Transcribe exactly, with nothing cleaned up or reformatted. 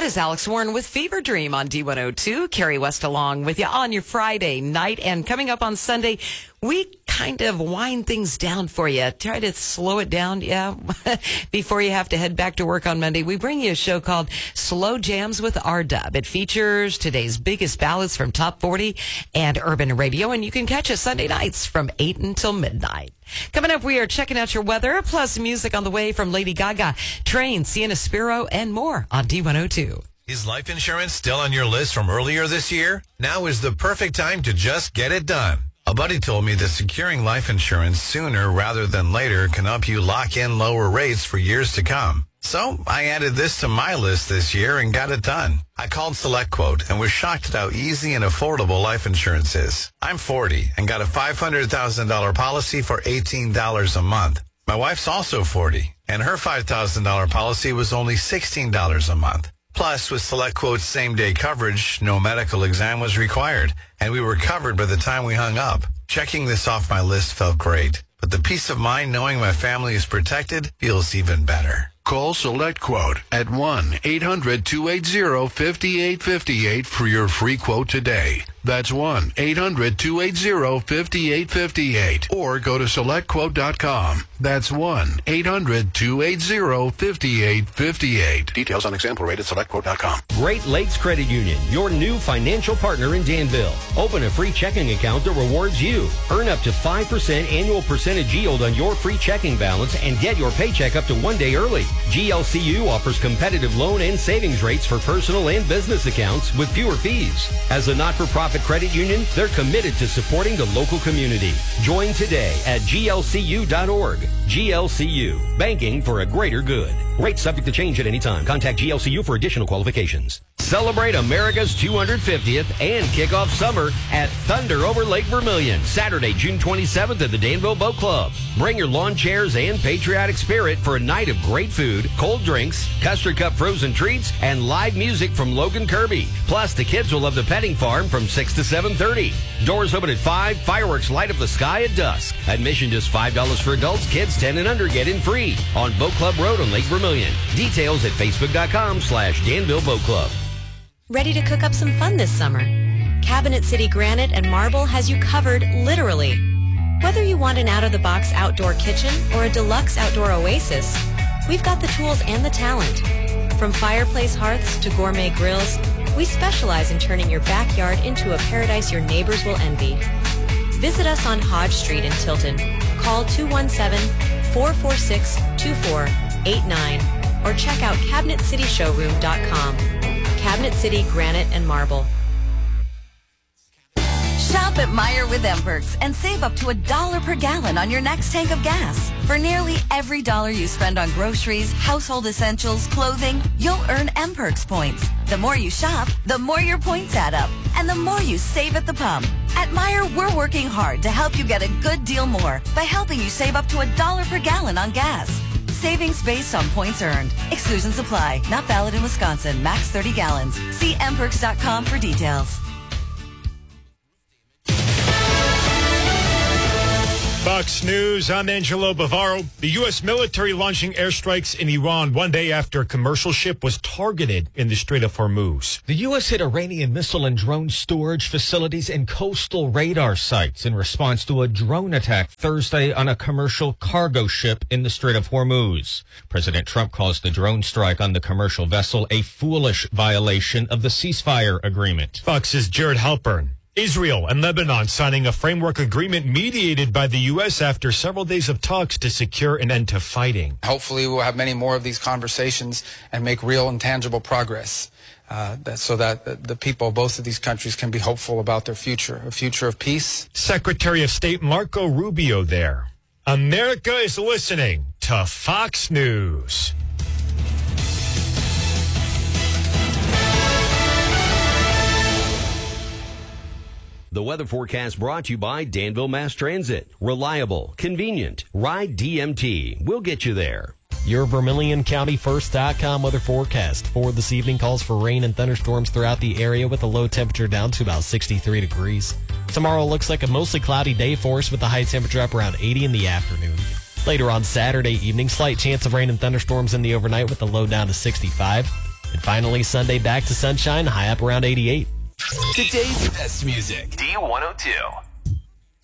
is Alex Warren with Fever Dream on D one oh two. Carrie West along with you on your Friday night. And coming up on Sunday, we kind of wind things down for you. Try to slow it down, yeah, before you have to head back to work on Monday. We bring you a show called Slow Jams with R-Dub. It features today's biggest ballads from Top forty and Urban Radio, and you can catch us Sunday nights from eight until midnight. Coming up, we are checking out your weather, plus music on the way from Lady Gaga, Train, Sienna Spiro, and more on D one oh two. Is life insurance still on your list from earlier this year? Now is the perfect time to just get it done. A buddy told me that securing life insurance sooner rather than later can help you lock in lower rates for years to come. So I added this to my list this year and got it done. I called SelectQuote and was shocked at how easy and affordable life insurance is. I'm forty and got a five hundred thousand dollars policy for eighteen dollars a month. My wife's also forty, and her five thousand dollars policy was only sixteen dollars a month. Plus, with SelectQuote's same-day coverage, no medical exam was required, and we were covered by the time we hung up. Checking this off my list felt great, but the peace of mind knowing my family is protected feels even better. Call SelectQuote at one eight hundred two eight zero five eight five eight for your free quote today. That's one eight hundred two eight zero five eight five eight. Or go to select quote dot com. That's one eight hundred two eight zero five eight five eight. Details on example rate at select quote dot com. Great Lakes Credit Union, your new financial partner in Danville. Open a free checking account that rewards you. Earn up to five percent annual percentage yield on your free checking balance and get your paycheck up to one day early. G L C U offers competitive loan and savings rates for personal and business accounts with fewer fees. As a not-for-profit credit union, they're committed to supporting the local community. Join today at G L C U dot org. G L C U, banking for a greater good. Rates subject to change at any time. Contact G L C U for additional qualifications. Celebrate America's two hundred fiftieth and kick off summer at Thunder over Lake Vermilion, Saturday, June twenty-seventh at the Danville Boat Club. Bring your lawn chairs and patriotic spirit for a night of great food, cold drinks, custard cup frozen treats, and live music from Logan Kirby. Plus, the kids will love the petting farm from six to seven thirty. Doors open at five, fireworks light up the sky at dusk. Admission just five dollars for adults, kids ten and under get in free on Boat Club Road on Lake Vermilion. Details at facebook dot com slash Danville Boat Club. Ready to cook up some fun this summer? Cabinet City Granite and Marble has you covered literally. Whether you want an out-of-the-box outdoor kitchen or a deluxe outdoor oasis, we've got the tools and the talent. From fireplace hearths to gourmet grills, we specialize in turning your backyard into a paradise your neighbors will envy. Visit us on Hodge Street in Tilton. Call two one seven, four four six, two four eight nine or check out cabinet city showroom dot com. Cabinet City Granite and Marble. Shop at Meijer with M-Perks and save up to a dollar per gallon on your next tank of gas. For nearly every dollar you spend on groceries, household essentials, clothing, you'll earn M-Perks points. The more you shop, the more your points add up, and the more you save at the pump. At Meijer, we're working hard to help you get a good deal more by helping you save up to a dollar per gallon on gas. Savings based on points earned. Exclusions apply. Not valid in Wisconsin. Max thirty gallons. See m perks dot com for details. Fox News, I'm Angelo Bavaro. The U S military launching airstrikes in Iran one day after a commercial ship was targeted in the Strait of Hormuz. The U S hit Iranian missile and drone storage facilities and coastal radar sites in response to a drone attack Thursday on a commercial cargo ship in the Strait of Hormuz. President Trump calls the drone strike on the commercial vessel a foolish violation of the ceasefire agreement. Fox's Jared Halpern. Israel and Lebanon signing a framework agreement mediated by the U S after several days of talks to secure an end to fighting. Hopefully we'll have many more of these conversations and make real and tangible progress uh, that, so that the, the people of both of these countries can be hopeful about their future, a future of peace. Secretary of State Marco Rubio there. America is listening to Fox News. The weather forecast brought to you by Danville Mass Transit. Reliable, convenient. Ride D M T. We'll get you there. Your Vermilion County First dot com weather forecast for this evening calls for rain and thunderstorms throughout the area with a low temperature down to about sixty-three degrees. Tomorrow looks like a mostly cloudy day for us with a high temperature up around eighty in the afternoon. Later on Saturday evening, slight chance of rain and thunderstorms in the overnight with a low down to sixty-five. And finally, Sunday, back to sunshine, high up around eighty-eight. Today's best music. D one oh two.